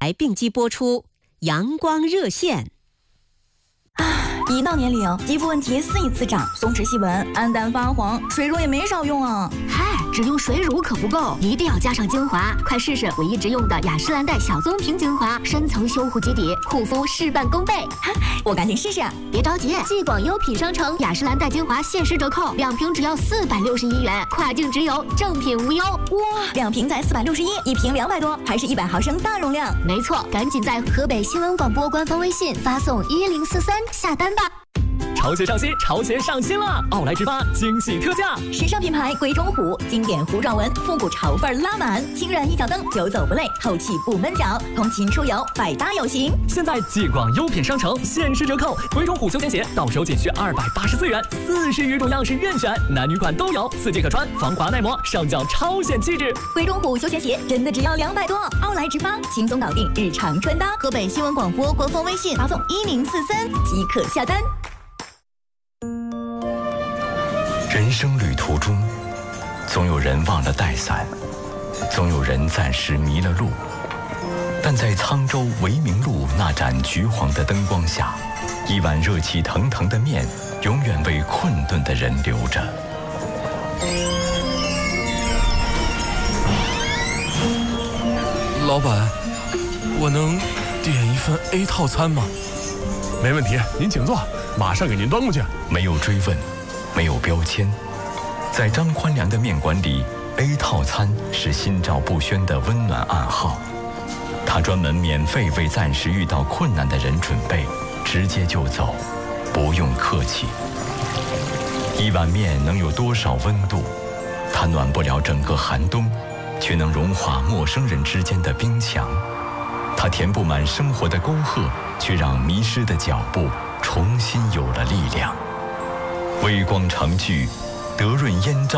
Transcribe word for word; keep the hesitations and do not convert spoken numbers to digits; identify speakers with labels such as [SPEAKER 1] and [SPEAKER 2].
[SPEAKER 1] 并机播出阳光热线。
[SPEAKER 2] 一到年龄，肌肤问题肆意滋长，松弛细纹、暗淡发黄，水乳也没少用啊。
[SPEAKER 3] 嗨，只用水乳可不够，一定要加上精华。快试试我一直用的雅诗兰黛小棕瓶精华，深层修护基底，护肤事半功倍。
[SPEAKER 2] 我赶紧试试。
[SPEAKER 3] 别着急，继广优品商城雅诗兰黛精华限时折扣，两瓶只要四百六十一元，跨境直邮，正品无忧。
[SPEAKER 2] 哇，两瓶才四百六十一，一瓶两百多，还是一百毫升大容量。
[SPEAKER 3] 没错，赶紧在河北新闻广播官方微信发送一零四三下单吧。
[SPEAKER 4] 潮鞋上新，潮鞋上新了！奥莱直发惊喜特价，
[SPEAKER 2] 时尚品牌鬼冢虎，经典糊状纹，复古潮范拉满，轻软一脚蹬，久走不累，透气不闷脚，通勤出游百搭有型。
[SPEAKER 4] 现在继广优品商城限时折扣，鬼冢虎休闲鞋到手仅需二百八十四元，四十余种样式任选，男女款都有，四季可穿，防滑耐磨，上脚超显气质。
[SPEAKER 2] 鬼冢虎休闲鞋真的只要两百多，奥莱直发轻松搞定日常穿搭。河北新闻广播官方微信发送一零四三即可下单。
[SPEAKER 5] 人生旅途中，总有人忘了带伞，总有人暂时迷了路，但在沧州维明路那盏橘黄的灯光下，一碗热气腾腾的面永远为困顿的人留着。
[SPEAKER 6] 老板，我能点一份 A 套餐吗？
[SPEAKER 7] 没问题，您请坐，马上给您端过去。
[SPEAKER 5] 没有追问，没有标签，在张宽良的面馆里 ，A 套餐是心照不宣的温暖暗号。他专门免费为暂时遇到困难的人准备，直接就走，不用客气。一碗面能有多少温度？它暖不了整个寒冬，却能融化陌生人之间的冰墙。它填不满生活的沟壑，却让迷失的脚步重新有了力量。微光长聚，德润烟照。